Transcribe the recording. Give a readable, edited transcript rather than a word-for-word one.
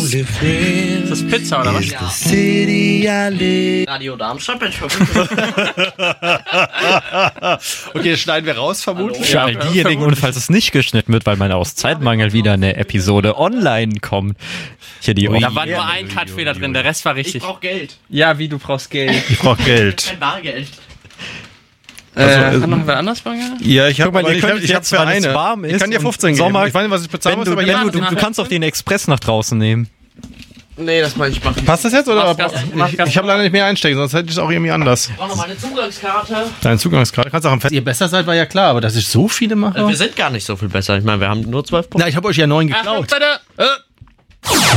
Ist das Pizza oder was? Radio Darmstadt. Okay, schneiden wir raus, vermutlich. Für all diejenigen, und falls es nicht geschnitten wird, weil man aus Zeitmangel wieder eine Episode online kommt. Hier die Da war nur ein Cut-Fehler drin, der Rest war richtig. Ich brauch Geld. Ja, wie, du brauchst Geld. Ich brauch Geld. Kein Bargeld. Kann noch wer anders fragen? Ja, ich Guck mal, ihr könnt ich hab jetzt, für weil es eine. warm Ich ist kann dir und 15 geben. Sommer- Ich weiß nicht, was ich bezahlen muss, aber ja, hier. Du kannst auch den Express nach draußen nehmen. Nee, das mal ich machen. Passt das jetzt? Oder? Mach das. Ich habe leider nicht mehr einstecken, sonst hätte ich es auch irgendwie anders. Ich brauch noch mal eine Zugangskarte. Deine Zugangskarte. Kannst auch am Fest. Ihr besser seid, war ja klar, aber dass ich so viele mache. Wir sind gar nicht so viel besser. Ich meine, wir haben nur 12 Punkte. Na, ich habe euch ja 9 Achtung, geklaut. bitte!